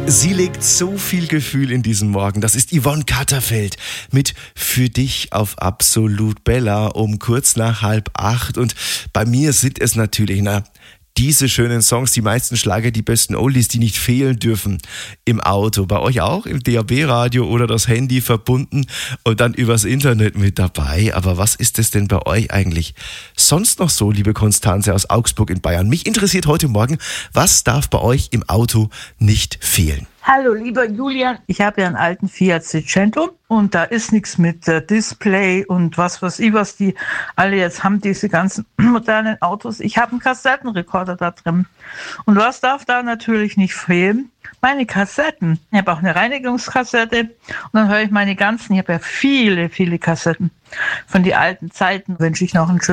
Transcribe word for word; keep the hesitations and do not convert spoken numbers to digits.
Sie legt so viel Gefühl in diesen Morgen. Das ist Yvonne Katterfeld mit Für dich auf Absolut Bella um kurz nach halb acht. Und bei mir sind es natürlich, na, diese schönen Songs, die meisten Schlager, die besten Oldies, die nicht fehlen dürfen im Auto. Bei euch auch im D A B-Radio oder das Handy verbunden und dann übers Internet mit dabei. Aber was ist es denn bei euch eigentlich sonst noch so, liebe Konstanze aus Augsburg in Bayern? Mich interessiert heute Morgen, was darf bei euch im Auto nicht fehlen? Hallo, lieber Julian. Ich habe ja einen alten Fiat Seicento und da ist nichts mit äh, Display und was weiß ich, was die alle jetzt haben, diese ganzen modernen Autos. Ich habe einen Kassettenrekorder da drin. Und was darf da natürlich nicht fehlen? Meine Kassetten. Ich habe auch eine Reinigungskassette und dann höre ich meine ganzen, ich habe ja viele, viele Kassetten von den alten Zeiten. Wünsche ich noch einen schönen